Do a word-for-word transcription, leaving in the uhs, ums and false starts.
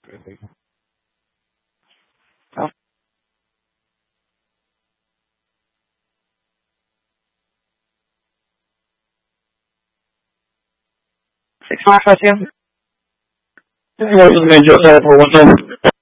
Six five five, yeah. What is the major for one time?